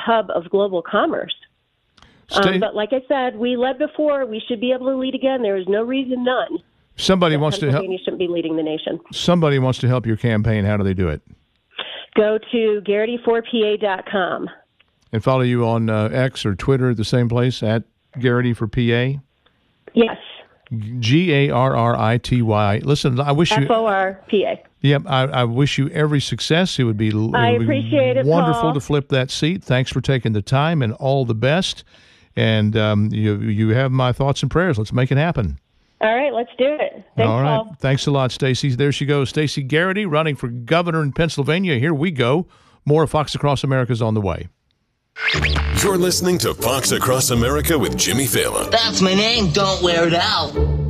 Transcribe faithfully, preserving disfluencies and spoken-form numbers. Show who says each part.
Speaker 1: hub of global commerce. Um, but like I said, we led before. We should be able to lead again. There is no reason, none.
Speaker 2: Somebody wants to help.
Speaker 1: Pennsylvania shouldn't be leading the nation.
Speaker 2: Somebody wants to help your campaign. How do they do it?
Speaker 1: Go to Garrity four P A dot com.
Speaker 2: And follow you on uh, X or Twitter at the same place, at Garrity for P A?
Speaker 1: Yes.
Speaker 2: G A R R I T Y. Listen, I wish you...
Speaker 1: F O R P A.
Speaker 2: Yep, I, I wish you every success. It would be, it would
Speaker 1: I appreciate
Speaker 2: be
Speaker 1: it,
Speaker 2: wonderful
Speaker 1: Paul.
Speaker 2: to flip that seat. Thanks for taking the time, and all the best. And um, you you have my thoughts and prayers. Let's make it happen.
Speaker 1: All right, let's do it. Thanks,
Speaker 2: all right.
Speaker 1: Paul.
Speaker 2: Thanks a lot, Stacey. There she goes, Stacey Garrity, running for governor in Pennsylvania. Here we go. More Fox Across America is on the way.
Speaker 3: You're listening to Fox Across America with Jimmy Fallon.
Speaker 4: That's my name. Don't wear it out.